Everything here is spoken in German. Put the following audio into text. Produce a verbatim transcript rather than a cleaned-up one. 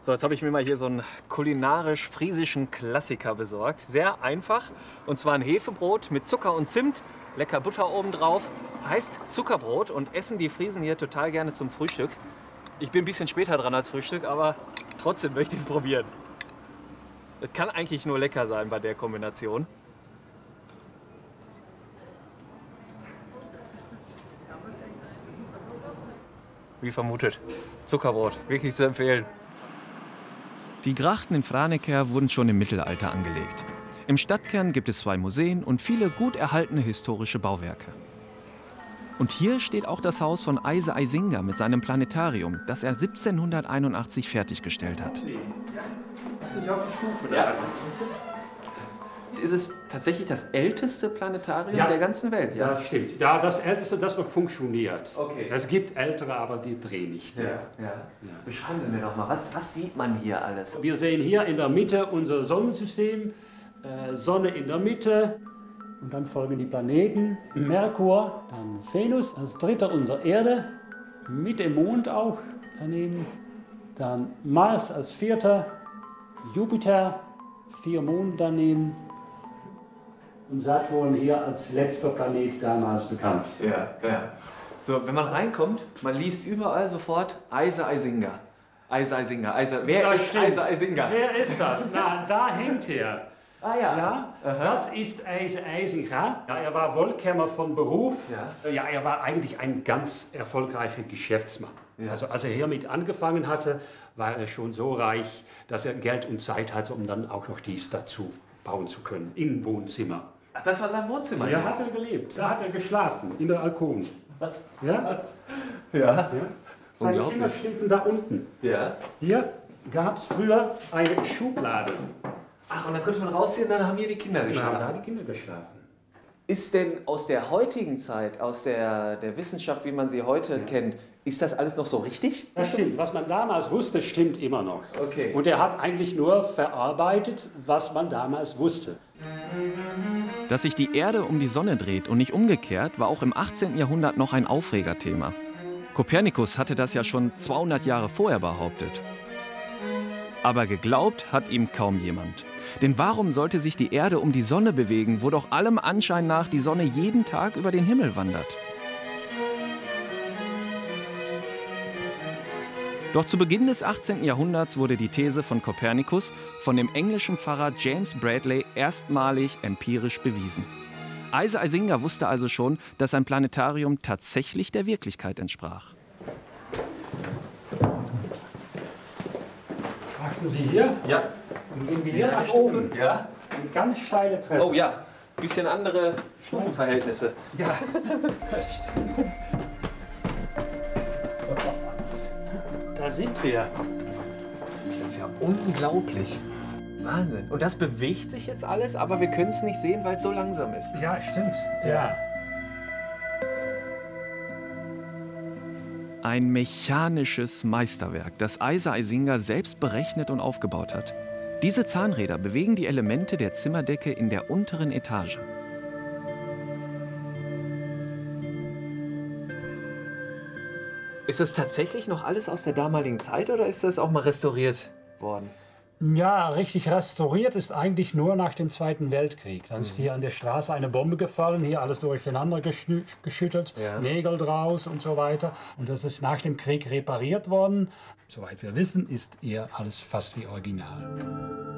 So, jetzt habe ich mir mal hier so einen kulinarisch-friesischen Klassiker besorgt. Sehr einfach. Und zwar ein Hefebrot mit Zucker und Zimt. Lecker Butter obendrauf. Heißt Zuckerbrot und essen die Friesen hier total gerne zum Frühstück. Ich bin ein bisschen später dran als Frühstück, aber trotzdem möchte ich es probieren. Es kann eigentlich nur lecker sein bei der Kombination. Wie vermutet. Zuckerbrot. Wirklich zu empfehlen. Die Grachten in Franeker wurden schon im Mittelalter angelegt. Im Stadtkern gibt es zwei Museen und viele gut erhaltene historische Bauwerke. Und hier steht auch das Haus von Eise Eisinger mit seinem Planetarium, das er siebzehnhunderteinundachtzig fertiggestellt hat. Das ist auf die Stufe. Ja. Ist es tatsächlich das älteste Planetarium ja, der ganzen Welt? Ja, das stimmt. Ja, das älteste, das noch funktioniert. Okay. Es gibt ältere, aber die drehen nicht mehr. Ja, ja. Ja. Beschreiben wir mir doch mal, was, was sieht man hier alles? Wir sehen hier in der Mitte unser Sonnensystem, äh, Sonne in der Mitte. Und dann folgen die Planeten, Merkur, dann Venus, als dritter unsere Erde, mit dem Mond auch daneben. Dann Mars als vierter, Jupiter, vier Monde daneben. Und Saturn hier als letzter Planet damals bekannt. Ja, ja. So, wenn man reinkommt, man liest überall sofort Eise Eisinger. Eise Eisinger. Eise. Wer Das ist stimmt. Eise Eisinger? Wer ist das? Na, da hängt er. Ah ja. Ja, das ist Eise Eisinger. Ja, er war Wollkämmer von Beruf. Ja. Ja, er war eigentlich ein ganz erfolgreicher Geschäftsmann. Ja. Also als er hiermit angefangen hatte, war er schon so reich, dass er Geld und Zeit hatte, um dann auch noch dies dazu bauen zu können, im Wohnzimmer. Ach, das war sein Wohnzimmer? Hier hat er gelebt, da hat er geschlafen, in der Alkoven. Ja? Ja. Ja. Seine Kinder schliefen da unten. Ja. Hier gab es früher eine Schublade. Ach, und dann konnte man rausziehen, dann haben hier die Kinder geschlafen. Ja, da haben die Kinder geschlafen. Ist denn aus der heutigen Zeit, aus der, der Wissenschaft, wie man sie heute ja. kennt, ist das alles noch so richtig? Das stimmt. Was man damals wusste, stimmt immer noch. Okay. Und er hat eigentlich nur verarbeitet, was man damals wusste. Dass sich die Erde um die Sonne dreht und nicht umgekehrt, war auch im achtzehnten Jahrhundert noch ein Aufregerthema. Kopernikus hatte das ja schon zweihundert Jahre vorher behauptet. Aber geglaubt hat ihm kaum jemand. Denn warum sollte sich die Erde um die Sonne bewegen, wo doch allem Anschein nach die Sonne jeden Tag über den Himmel wandert? Doch zu Beginn des achtzehnten Jahrhunderts wurde die These von Kopernikus von dem englischen Pfarrer James Bradley erstmalig empirisch bewiesen. Eise Eisinger wusste also schon, dass sein Planetarium tatsächlich der Wirklichkeit entsprach. Achten Sie hier? Ja. Dann gehen wir hier nach oben. Ja. Eine ganz steile Treppe. Oh ja, bisschen andere Stufenverhältnisse. Ja. Da sind wir. Das ist ja unglaublich. Wahnsinn. Und das bewegt sich jetzt alles, aber wir können es nicht sehen, weil es so langsam ist. Ja, stimmt. Ja. Ein mechanisches Meisterwerk, das Eise Eisinger selbst berechnet und aufgebaut hat. Diese Zahnräder bewegen die Elemente der Zimmerdecke in der unteren Etage. Ist das tatsächlich noch alles aus der damaligen Zeit oder ist das auch mal restauriert worden? Ja, richtig restauriert ist eigentlich nur nach dem Zweiten Weltkrieg. Dann ist hier an der Straße eine Bombe gefallen, hier alles durcheinander geschüttelt, ja. Nägel draus und so weiter. Und das ist nach dem Krieg repariert worden. Soweit wir wissen, ist eher alles fast wie original.